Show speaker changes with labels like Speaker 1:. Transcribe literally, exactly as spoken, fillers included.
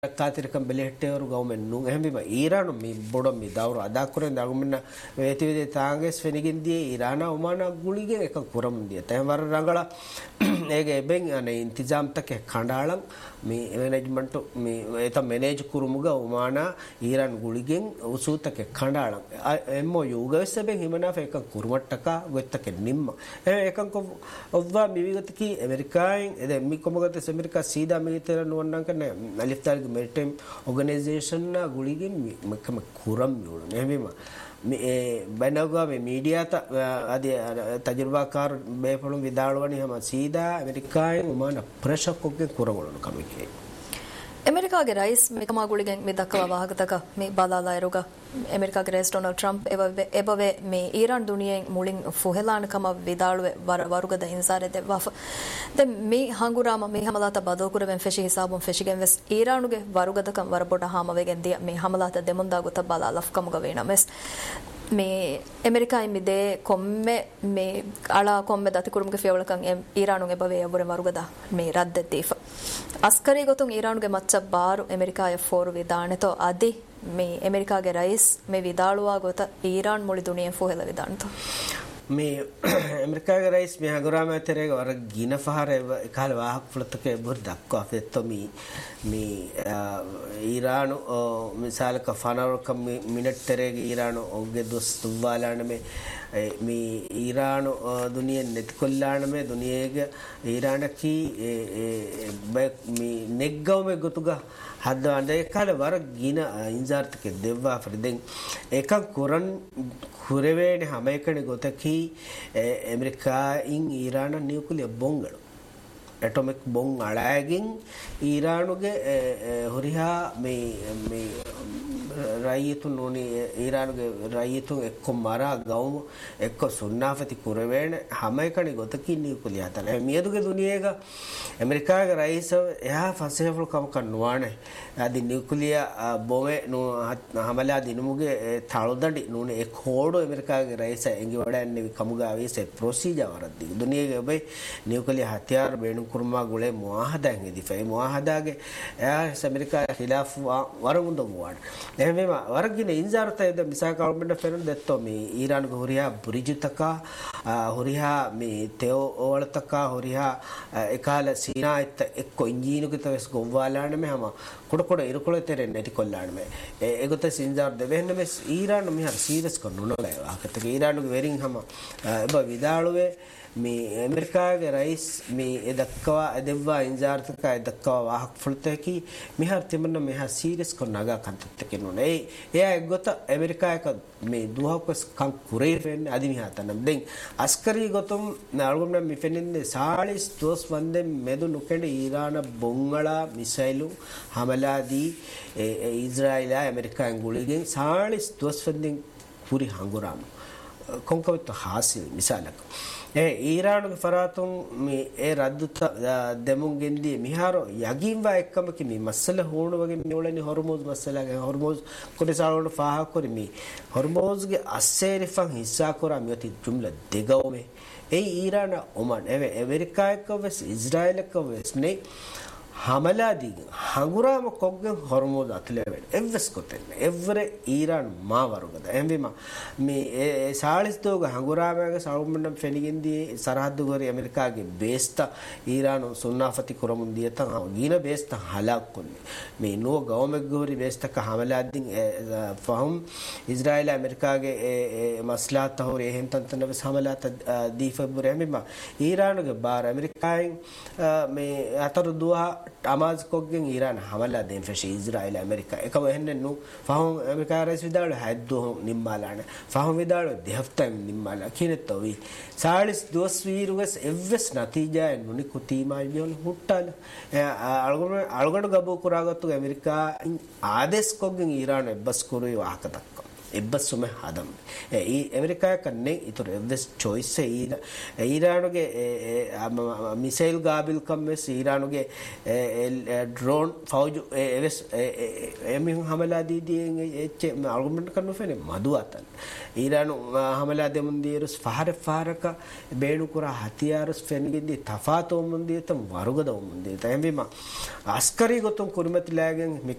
Speaker 1: කාතිරකම් බෙලෙට්ටේවරු ගවමෙන් නුන් එහෙම බීම ඊරානු මේ බොඩ මේ දවර අදාකුරෙන් දගමන්න වේතිවිදේ තාංගෙස් ෆෙනිගින්දී ඊරාන උමාන ගුලිගෙන් එක කුරම් දිය තැන් වර රංගලා ඒක එබෙන් අනේ ඉන්තිජාම් තක කණ්ඩායම් මේ මැනේජ්මන්ට් මේ ඒත මැනේජ් කුරුමුග උමාන ඊරාන් ගුලිගෙන් උසූතක කණ්ඩායම් එම්මෝ යුගවෙස්සබෙන් හිමනා ෆේක කුරුමට්ටක ගොත්තක නිම්ම ඒකන් කො ඔව්වා මිවිගතකි ඇමරිකායෙන් එද මිකොමගත ඇමරිකා සීදා මිගතර නුවන්නන් කන අලිෆ්තාර්ගේ maritime organization na guligin makam kuram yulu nehmima me banaga me media ta adi tajrubakar bepulum vidalwani hama sida amerikayen umana pressure kokke kuramulun kamike
Speaker 2: ಅಮೆರಿಕಾಗೆ rice ಮೇಕಮಾಗುಳಿಗೆ May ದಕ್ಕವ ವಾಹಕತಕ May ಬಾಲಾಲಾಯರುಗ ಅಮೆರಿಕಾಗೆ rice Donald Trump ಎಬವೆ ಎಬವೆ May Iran ದುನಿಯೆನ್ ಮುಳಿಂಗ್ ಫುಹೆಲಾನ್ ಕಮ ವಿದಾಳುವೆ ವರುಗದ ಇನ್ಸಾರೆ ದೆ ವಾಫ ದೆ ಮೇ ಹಂಗುರಾಮ ಮೇ ಹಮಲಾತ ಬದೋಕುರವೆನ್ ಫೆಶಿ ಹಿಸಾಬುನ್ ಫೆಶಿಗೆನ್ ವೆಸ್ ಇರಾನುಗೆ ವರುಗದಕಂ ವರಬೊಡ ಹಾಮವೆಗೆನ್ ದಿಯ ಮೇ ಹಮಲಾತ ದೆಮುಂದಾಗುತ ಬಾಲಾ ಲಫ್ಕಮುಗ ವೇಣಮೆಸ್ මේ ඇමරිකායි මිදේ කොම්මෙ මේ අලා කොම්මෙ දතිකුරුමුගේ ෆියවලකන් ඊරානුගේ බවේ යවර වරුගදා මේ රද්ද දීෆ අස්කරී ගොතුන් ඊරානුගේ මච්ච බාරු ඇමරිකාය ෆෝරු විදානතෝ අදි මේ ඇමරිකාගේ rice මේ විදාලුවා ගොත ඊරාන් මුලි දුනියෙන් ෆෝහෙල විදානතෝ
Speaker 1: මේ ඇමරිකාගේ rice මේ හගුරාම ඇතරේක වර ගින පහර කාල වාහක පුලතක බොර දක්වා ෆෙත්තෝ මේ මේ ඊරානු මිසාලක ෆනරක මිනිට් තරේක ඊරානු ඔගේ දොස් තුවාලාන මේ මේ ඊරානු දුනියෙන් නැති කොල්ලාන මේ දුනියේගේ ඊරානකි මේ නෙග්ගව මේ ගොතුගා හදවන්නේ කාල වර ගින ඉන්ජාර්තක දෙවවා ෆරිදෙන් එකක් කොරන් ಕುರೆವೇಣೆ ಹಮೈಕಣಿ ಗೊತ್ತಕಿ America ಇಂಗ್ Iran nuclear ಬೊಂಗಳು atomic ಬೊಂಗ್ ಅಳಾಗಿನ್ ಇರಾನುಗೆ ಹುರಿಹಾ May May ರೈಯತು noni ಇರಾನುಗೆ ರೈಯತು ಎಕ್ಕೊ ಮರ ಗೌಮ್ ಎಕ್ಕೊ ಸುನ್ನಾಫತಿ ಕುರೆವೇಣೆ ಹಮೈಕಣಿ ಗೊತ್ತಕಿ ನ್ಯೂಕ್ಲಿಯರ್ ಆತನ ಮಿಯದುಗೆ ದುನಿಯೇಗ ಅಮೆರಿಕಾಗೆ ರೈಸ್ ಯಾ ಫಸೇಫಲ್ ಕಮ ಕನ್ವಾಣೆ ಅದಿ ನ್ಯೂಕ್ಲಿಯರ್ ಬೊಮೆ ನು ಹಮಲಾ ದಿನುಮುಗೆ ತಾಳುದಂಡಿ ನೂನೆ ಎಕ್ ಹೋಡು ಅಮೆರಿಕಾಗೆ rice ಎಂಗಿ ವಡನ್ನೆ ಕಮುಗ ಆವಿಸೆ procedure ವರದ್ದಿ ದುನಿಯೇಗೆ by nuclear ಹತ್ಯಾರ ಬೇಣು Kurma ಗುಳೆ ಮುಆಹದಾ ಎಂಗಿ ಫೈ ಮುಆಹದಾಗೆ ಯಾ ಅಮೆರಿಕಾ ಖಿಲಾಫ್ ವರಗುಂದ ಮುವಾಡ එහෙම වරගින ඉන්ජාරතයද මිසාකවුමෙන්ට ෆෙරන් දෙත්තෝ මේ ඊරාන් ගොරියා බුරිජුතක හොරියා මේ තෙෝ ඕවලතක හොරියා එකාල සීනායිත එක්ක ඉංජීනුකත වෙස් ගොව්වාලාන මේ හැම කොට කොට ඉරකොල තෙරෙන් නැති කොල්ලාන මේ ඒගොත සින්ජාර දෙවෙන්න මේ ඊරාන් මෙහර සීරියස් කන්නුනලා ආකතක ඊරානුගේ වෙරින් හැම එබ විදාළුවේ මේ ඇමරිකාගේ රයිස් මේ එදක්කවා එදෙව්වා ඉන්ජාර්තක එදක්කවා වාහක් ෆුල්තකි මිහර තිමන්න මෙහා සීරියස් කොන්නගා කන්තත් කෙනුනේ ඒ එයා එගොත ඇමරිකායක මේ දුහකස් කන් කුරේ වෙන්නේ අදි මිහා තනම් දෙන් අස්කරී ගොතුම් නාල්ගොම් නම් මිෆෙනින්නේ සාලිස් දොස් වන්දෙන් මෙදු නුකෙඩ ඊරාන බොංගලා මිසයිලු හමලාදී ඉස්රායිල් ඇමරිකාන් ගුලිගෙන් සාලිස් දොස් වන්දෙන් පුරි හංගුරාම කොන්කවත හාසිල් මිසාලක ඒ ඊරානුගේ ෆරාතුන් මේ ඒ රද්දුත දෙමුන්ගෙන්දී මිහාරෝ යගින්වා එක්කමකි මේ මස්සල හෝණ වගේ නිවලනි හොර්මෝස් මස්සලගේ හොර්මෝස් කොටසාලවල ෆාහක් කරි මේ හොර්මෝස්ගේ අස්සේරිෆන් හිස්සා කරා මියති ජුම්ල දෙගවමේ ඒ ඊරාන ඔමන් එවෙ ඇමරිකායක වෙස් ඉස්රායිලක වෙස් නේ හමලාදී හංගුරාම කොග්ගෙන් හොර්මෝස් අතලෙවෙන් එවස් කොතෙන් එවරේ ඊරාන් මා වරුගද එම්බිම මේ ඒ සාලිස් දෝග හංගුරාමගේ සෞම්මණ්ඩම් ෆෙනිගින්දී සරහද්දු ගොරි ඇමරිකාගේ බේස්ත ඊරාන් සුන්නාෆති කරමුන් දිය තන් ගින බේස්ත හලාක් කොන්නේ මේ නෝ ගවමෙක් ගොරි බේස්තක හමලාදීන් ෆහම් ඉස්රායිල් ඇමරිකාගේ මස්ලාත් හොරි එහෙන් තන්තන වෙස් හමලාත් දී ෆෙබ්‍රුවරි එම්බිම ඊරානුගේ බාර ඇමරිකායෙන් මේ අතර දුවා අමාස් කොග්ගෙන් ඊරාන හමලා දෙන් ෆෙෂි ඉස්රායිල් ඇමරිකා එකම එන්නේ නු ෆහම් ඇමරිකා රයිස් විදාල හැද්දෝ නිම්මාලාන ෆහම් විදාල දෙහෆ්තම් නිම්මාලා කිනෙතෝවි සාලිස් දොස් වීරුගස් එවස් නතිජා නුනි කුතිමා යෝල් හුට්ටල අල්ගොන අල්ගොඩ ගබෝ කුරාගත්තු ඇමරිකා ආදෙස් කොග්ගෙන් ඊරාන එබ්බස් කුරුයි වාහකතක් එබ්බස් සුම හදම් ඒ ඇමරිකා කන්නේ ඉතුරු එවස් choice ඊර ඊරානුගේ මිසයිල් ගාබිල් කම්මස් ඊරානුගේ ඩ්‍රෝන් ෆෞජ් එවස් එමින් හමලා දීදී එච් ආගමන්ට් කරනු ෆෙනේ මදු අතන් ඊරානු හමලා දෙමුන් දීරස් ෆහර ෆාරක බේණු කුරා හතියාරස් ෆෙන්ගෙදී තෆාතෝ මුන් දීතම් වරුගද මුන් දීත එම්බිම අස්කරී ගොතුන් කුරුමතිලාගෙන්